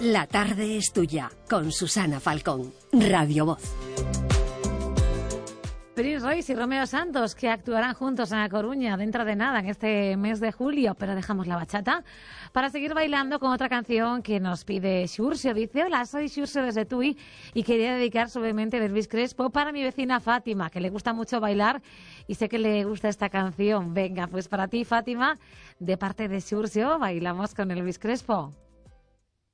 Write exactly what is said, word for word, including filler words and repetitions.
La tarde es tuya, con Susana Falcón, Radio Voz. Prince Royce y Romeo Santos, que actuarán juntos en La Coruña dentro de nada, en este mes de julio, pero dejamos la bachata para seguir bailando con otra canción que nos pide Xurxo. Dice: hola, soy Xurxo desde Tui y quería dedicar suavemente de Elvis Crespo para mi vecina Fátima, que le gusta mucho bailar y sé que le gusta esta canción. Venga, pues para ti, Fátima, de parte de Xurxo, bailamos con Elvis Crespo.